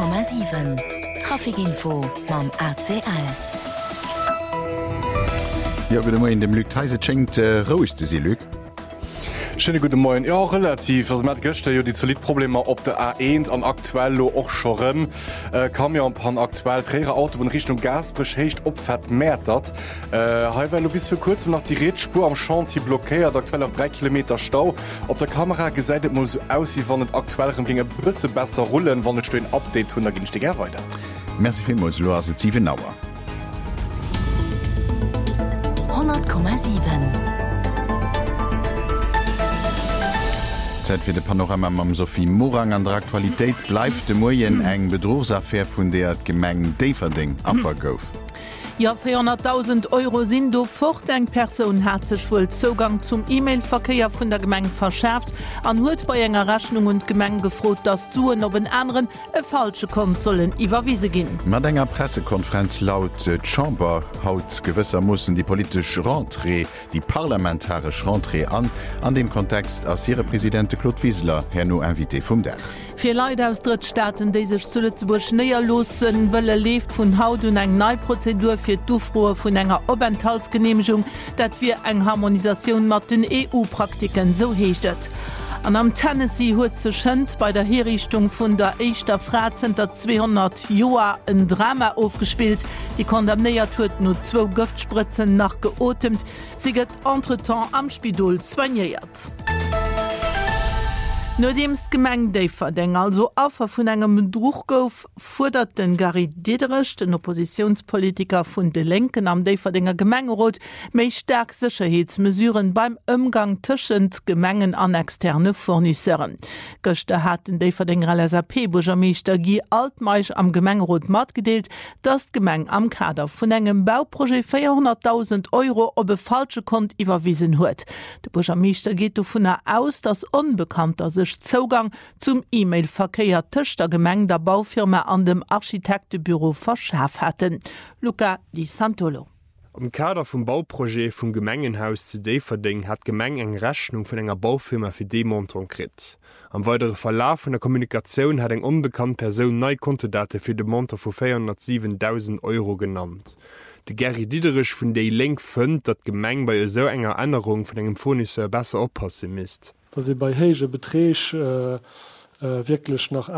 100,7 Trafikinfo mam ACL. Ja gët moi in dem Lüg heise schenkt Roiste si Lüg. Schöne gute Morgen. Ja, relativ. Also, mit gestern ja die Solidprobleme auf der A1 an aktuell auch schon kam ja ein paar aktuell Trägerauto in Richtung Gasbrich hecht opfährt mehrtert. Weil du bis für kurzem nach die Rädspur am Chantier blockiert, aktuell auf 3 Kilometer Stau. Auf der Kamera gesagt, muss aussehen, wenn es aktuell ging ein bisschen besser rollen, wenn es schon ein Update tun, dann ging es dir weiter. Merci vielmals, Loase Zievenauer. 100,7 fir de Panorama am Sophie Morang an der Aktualität bleif de Moien eng Bedrohsaffaire vun der Gemeng Deverding affer gouf. Ja, 400.000 € sind do fort eng Person hat sich wohl Zugang zum E-Mail-Verkehr vun der Gemeng verschärft, an huet bei enger Rechnung und Gemeng gefrot, dass Suen op den anderen e falsche Kon sollen iwwerwiese gin. Mat enger Pressekonferenz laut Chamber haut gewässer mussssen die politische Rentrée, die parlamentarische Rentrée an dem Kontext as ihre Präsidente Claude Wieseler her no invité vum Dach. Für Leute aus Drittstaaten, die sich zu Lützeburg näher losen, wëlle lebt vun Haut und eng Neuprozedur für d'Ufroe vun enger Obenthaltsgenehmigung, dat wir eng Harmonisation mat den EU-Praktiken so hechtet. An am Tennessee huet ze schënd bei der Herrichtung vun der Eischter Frazenter 200 Joa ein Drama aufgespielt. Die kondamnéiert huet no 2 Giftspritzen nach geotemt. Sie gëtt entretemps am Spidol soigniert. No demst Gemeng Deverding also Affer vun engem Druch gouf fordert den Gary Diederich, den Oppositionspolitiker vun de Linken am Deverdinger Gemengerot, méi stark Sicherheitsmesuren beim Umgang tschend Gemengen an externe Fournisseuren. Göchte hat den Deverdinger LSAP Burgermeister Guy Altmeich am Gemengerot matgedeelt, dass Gemeng am Kader vun engem Bauprojekt 400.000 € op e falsche Kont iwwerwiesen huet. De Burgermeister geht davon aus, dass unbekannter sich Zugang zum E-Mail-Verkehr Tischter Gemeng der Baufirma an dem Architektebüro verschärft hatten. Luca Di Santolo. Am Kader vum Bauprojekt vum Gemengenhaus zu Deverding hat Gemeng eng Rechnung vun enger Baufirma fir Demonton krit. Am weitere Verlauf vun der Kommunikation hat eng unbekannt Person neue Kontodate fir de Monter vu 407.000 € genannt. De Gary Diederich vun déi Link fënnt, dat Gemeng bei so enger Änderung vun engem Fournisseur besser oppassen misst. Dass sie bei hege Betrag wirklich nach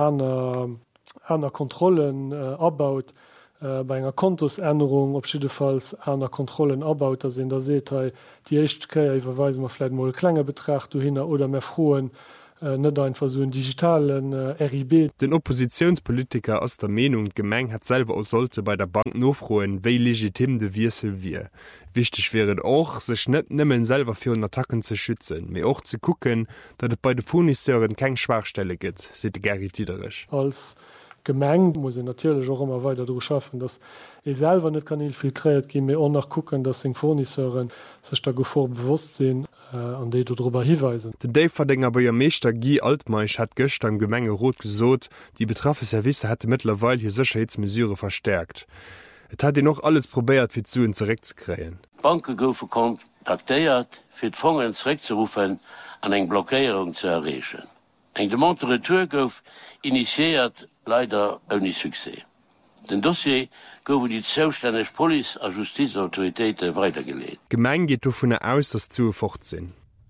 einer Kontrollen abbaut, bei einer Kontosänderung abschiedefalls einer Kontrollen abbaut, da sind da seht die Echtke verweisen man vielleicht mal kleiner Betracht du hin oder mehr frohen net einfach so einen digitalen RIB. Den Oppositionspolitiker aus der Meinung Gemeng hat selber auch sollte bei der Bank nofroen, wie legitim de Wirsel wie. Wichtig wäre auch, sich nicht nimmen selber für Attacken zu schützen, mir auch zu gucken, dass es bei den Fournisseuren keine Schwachstelle gibt, sieht Gary Diederich. Als Gemeng muss ich natürlich auch immer weiter darüber schaffen, dass ich selber nicht kann infiltriert gehen, mir auch noch gucken, dass die Fournisseuren sich da bewusst sind, an die du darüber hinweisen. Der Deverdinger Bürgermeister Guy Altmeich hat gestern im Gemengerot gesot, die betroffene Service hätte mittlerweile hier Sicherheitsmesure verstärkt. Es hat noch alles probiert, wie zu ihn zurückzukriegen. Banken goufen kontaktiert, fir d Fongen zurückzurufen, an eng Blockierung zu erreichen. Eng Demande Retour gouf initiiert leider ohne Succès. Den Dossier goufe die zuständige Police- und Justizautoritäten weitergelegt. Gemeng geht davon aus, dass zu fortsinn.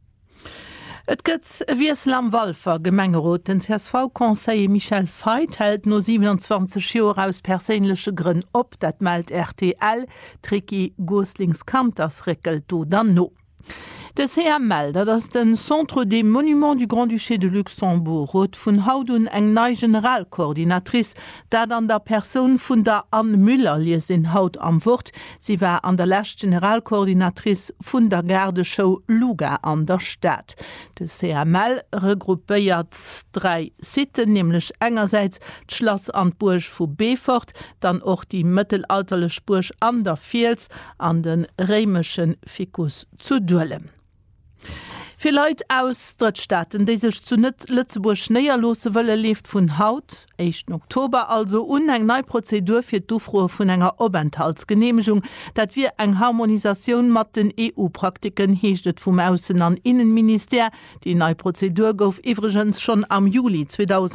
Et gëtt wiesel am Walfer Gemengerot den CSV-Conseil Michel Veit hält no 27 Jahre aus perélesche Grinn op, dat meldt RTL, Tricky Goslings-Kanters rekelt do dann no. De CR melder, dats den Centre des Monuments du Grand-Duché de Luxembourg huet vun Haudun eng nei Generalkoordinatrice, dat an der Person vun der Anne Müller lies den Haut am Wort. Sie war an der lächt Generalkoordinatrice vun der Gardeshow Luga an der Stadt. De CML regroupéiert 3 Sitten, nämlich engerseits d'Schloss an Burg vu Beaufort, dann auch die mittelalterliche Burg an der Vils an den Reimeschen Ficus zu Duellem. Für Leute aus Drittstaaten, die sich zu Lützeburg näher lose wollen, lebt von Haut, 1. Oktober, also eine neue Prozedur für die Aufruhr von einer Aufenthaltsgenehmigung, dass wir eine Harmonisation mit den EU-Praktiken hechtet vom Außen- und Innenminister. Die neue Prozedur gouf übrigens schon am Juli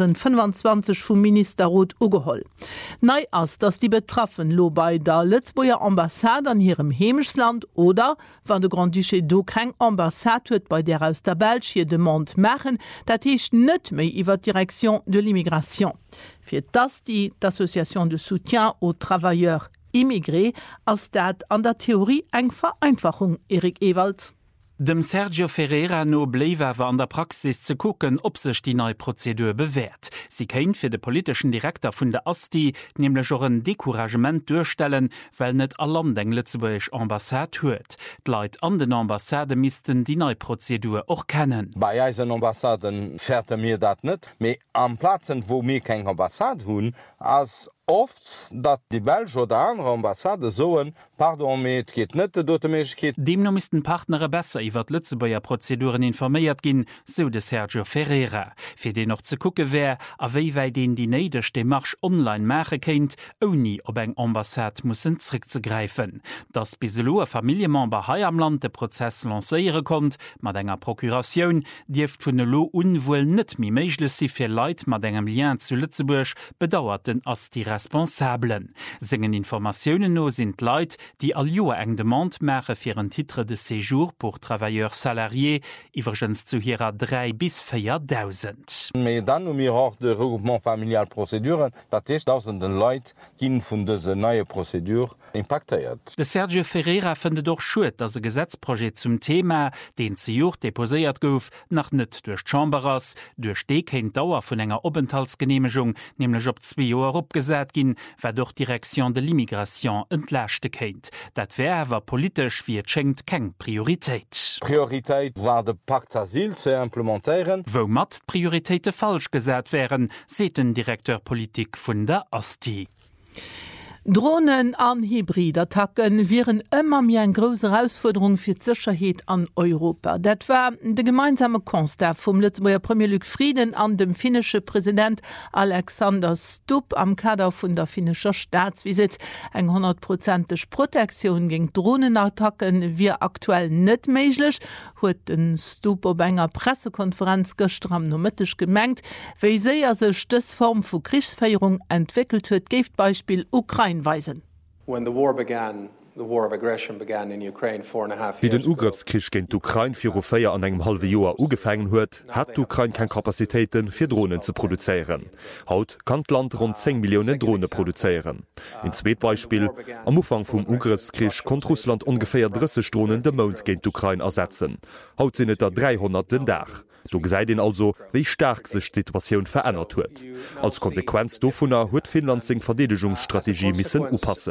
2025 vom Ministerrat ugeholt. Neu ist, dass die Betroffenen lo bei der Lützburger Ambassade an ihrem Heimatland oder, wenn der Grand Duché do keine Ambassade hat, bei der aus der Belgie demande machen, dat hicht net méi iwwer Direction de l'immigration. Für das die Association de soutien aux travailleurs immigrés als dat an der Theorie eng Vereinfachung, Erik Ewald. Dem Sergio Ferreira no bleiwer an der Praxis zu gucken, ob sich die neue Prozedur bewährt. Sie kennt für den politischen Direktor von der AStI nämlich auch ein Decouragement durchstellen, weil nicht alle Länder Lützeburg Ambassade hört. Die Leute an den Ambassaden müssten die neue Prozedur auch kennen. Bei unseren Ambassaden fährt mir das nicht, aber an Plätzen, wo wir keine Ambassade haben, als oft, dass die Belgen oder andere Ambassaden sagen, pardon, es geht nicht, dort geht. Demnach müssten Partner besser über die Lützeburger Prozeduren informiert gehen, so der Sergio Ferreira. Für den noch zu gucken wäre, wie weit den die nächste Marsch online machen könnt, ohne auf eine Ambassade müssen zurückzugreifen. Dass biselo ein Familienmember hier am Land den Prozess lancieren konnte, mit einer Prokuration, dürfte von der Lo unwohl nicht mehr möglich sein für Leute mit einem Lien zu Lützeburg, bedauerten als die Responsablen. Singen Informationen no sind Leute, die all Joer eng Demande machen für einen Titre de Séjour pour Travailleurs Salariés, übrigens zu ihrer 3.000 bis 4.000. Mais dann haben wir auch die Regroupement familial Prozeduren, das ist tausenden Leute, die von dieser neuen Prozedur impactiert. De Sergio Ferreira findet doch schuld, dass ein Gesetzprojekt zum Thema, den zu Jahr deposiert gouf, nach nicht durch die Chambers, durch die keine Dauer von einer Aufenthaltsgenehmigung, nämlich auf 2 Jahre abgesetzt gin, wer durch Direction de l'immigration entlachte kennt. Dat wär aber politisch wie schenkt keng Priorität. Priorität war der Pakt Asyl zu implementieren. Wo mat Prioritäten falsch gesät wären, seht den Direktor Politik vun der AStI. Drohnen an Hybridattacken wären immer mehr eine große Herausforderung für die Sicherheit an Europa. Das war der gemeinsame Konstat vom Lützeburger Premier Luc Frieden an dem finnischen Präsident Alexander Stubb am Kader von der finnischen Staatsvisit. Eine 100% Protektion gegen Drohnenattacken wäre aktuell nicht möglich, hat den Stubb auf einer Pressekonferenz gestern am Nachmittag gemeint. Wie sehr sich diese Form von Kriegsführung entwickelt hat, gibt Beispiel Ukraine weisen. Wie den Ugriffskrieg gegen Ukraine 4 an einem halben Jahr angefangen hat, hat Ukraine keine Kapazitäten für Drohnen zu produzieren. Heute kann das Land rund 10 Millionen Drohnen produzieren. Im zweiten Beispiel, am Anfang vom Ugriffskrieg konnte Russland ungefähr 30 Drohnen den Mond gegen Ukraine ersetzen. Heute sind es 300 den Tag. Du seht also, wie stark sich die Situation verändert hat. Als Konsequenz davon hat Finnland seine Verteidigungsstrategie müssen anpassen.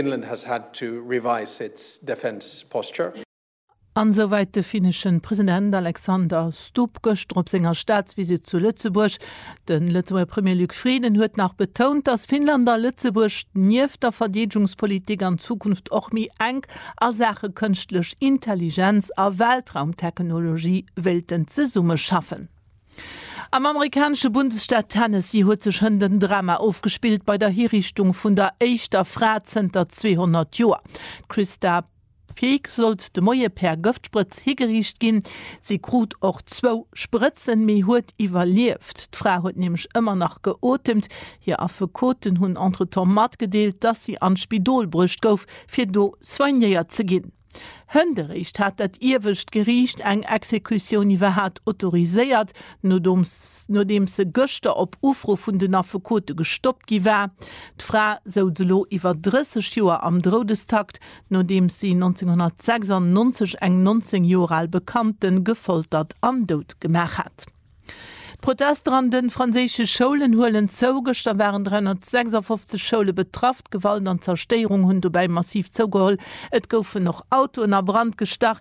Ansoweit der finnischen Präsident Alexander Stubb gestern auf seiner Staatsvisit zu Lützeburg. Den Lützeburger Premier Luc Frieden hat noch betont, dass Finnland an Lützeburg neben der Verteidigungspolitik in Zukunft auch mehr eng an Sache künstliche Intelligenz und Weltraumtechnologie Welten zusammen schaffen. Am amerikanischen Bundesstaat Tennessee hat sich ein Drama aufgespielt bei der Hinrichtung von der ersten Frau seit 200 Jahren. Christa Peek sollt de Moie per Giftspritz hingerichtet gehen. Sie krut auch 2 Spritzen, mehr hat überlebt. Die Frau hat nämlich immer noch geatmet. Hier auf Koten hun entre Tomat gedeelt, dass sie an Spidol brücht gouf, für do 2 Jahre zu gehen. Hëndericht hat dat Irwicht Gericht eng Exekution iwwer hat autorisiert, nodem se Göchte op Ufro vun den Afekote gestoppt giwer. D'Fra seudelo iwwer 30 Joer am Drodestakt, nodem sie 1996 eng 19 Jahre alt Bekannten gefoltert an Dod gemach hat. Protester an den franzésche Scholen hoelen zouugecht, da wären 356 Schole betraft, Gewalt an Zersteierung hunn dobei massiv zouugeholl. Et goufe noch Auto in der Brand gestach,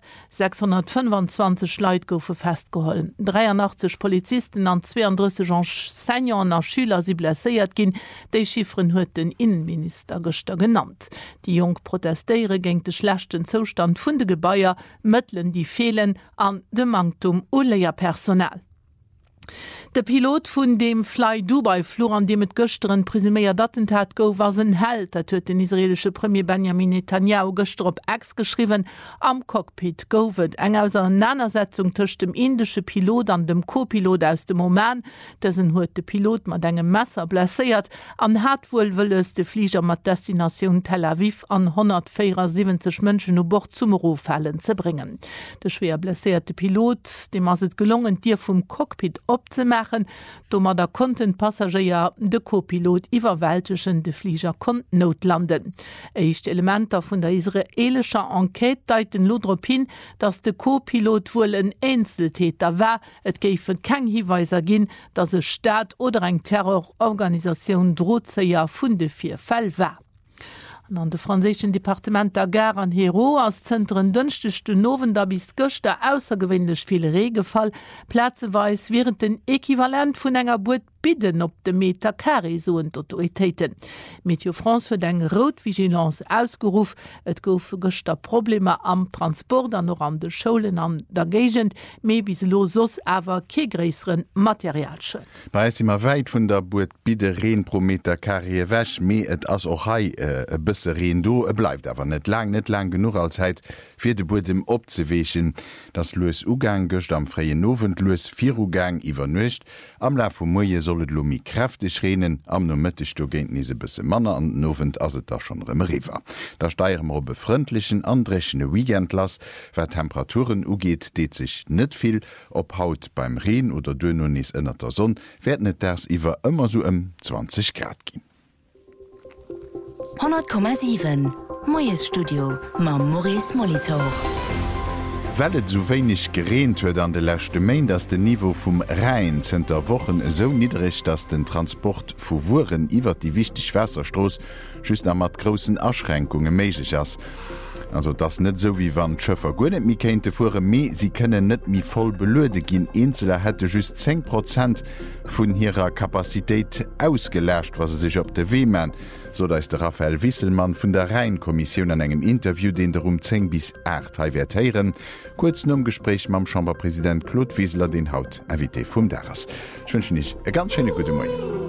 625 Leiit goufe festgehollen. 83 Polizisten an 32 Enseignants an Schüler sie blesséiert ginn, déi Schiffren huet den Innenminister gëster genannt. Die Jung protestéiere géng de schlechten Zostand vun de Gebäier, Mëttlen die fehlen an de Mangtum o Lehrpersonal. Der Pilot vun dem Fly Dubai Flur an dem et gëchteren presüméiert Attentat gouf war sen Held, dat huet den israelsche Premier Benjamin Netanyahu gëster op Ex geschriwen, am Cockpit gouft eng aus Auseinandersetzung tëcht dem indische Pilot an dem Co-Pilot aus dem Oman, dessen huet de Pilot mat engem Messer blesséiert, an hat wohl wëlles de Flieger mat Destination Tel Aviv an 174 Mënschen u Bord zum Rofallen ze bringen. De schwer blesséierte Pilot, dem as et gelungen, Dir vum Cockpit opzemerken, dommer der konnten Passagier de Co-Pilot iwwerwälteschen de Flieger konnten notlanden. Eicht Elementer vun der israelscher Enquete deiten Lodropin, dats de Co-Pilot wohl en Einzeltäter war, et géifen keng Hiweiser ginn, dat se Staat oder eng Terrororganisationun Drozeier vun de 4 Fäll war. An de franzéschen Departement der Gar an Hero as Zentren dënchtechte Nowen da bis Göchte aussergewwenlech viele Regefall, Plätzeweis während den Äquivalent vun enger Boot bidden op de Meter Carré soen d'Autoritéiten. Meteo France huet eng Rotvigilance ausgeruf, et goufe gëchter Probleme am Transport an noch an de Scholen an der Gegent, méi bis losos awer kegréiseren Materialschët. Bei immer weit vun der Boot bidde Reen pro Meter Carré wäch, méi et ass och hai e bësse Reen do, bleibt awer net lang genug als Heit fir de Boot dem opzewechen. Das Loes Ugang gëcht am freien Novent Loes 4 Ugang iwwer nucht, am La vu Moie sollet lomi kräftig reden, am no mëttech do géint nise bësse Manner an Novent ass et da schon River. Da steierem op befrëndlichen andrechene Weekendlass, wär Temperaturen ugeet, deet sich net viel, op Haut beim Reen oder Dönonis ënner der Sonn, werd net ders iwwer ëmmer so 20 Grad ginn. 100,7 Moies Studio ma Maurice Molitor. Wellet so wenig gereent huet an de lächte Main, dats de Niveau vum Rhein zenter Wochen so niedrig, dats den Transport vu Wuren iwwer die wichtig Wässerstroos just am mat grossen Erschränkungen méigich ass. Also das net so wie wann Schëffer go net mi kéinte fuhre méi, sie kënnen net mi voll belöde ginn. Einzeler hätte just 10% vun hireer Kapazitéit ausgelächt, was se sich op de Wemen. So da ist der Raphael Wisselmann vun der Rheinkommission an engem Interview, den der 10 bis 8 heieren. Kurz nom Gespräch mam Chamberpräsident Claude Wieseler den Haut invité vum Daras. Ich wünsche nicht e ganz schöne gute Morgen.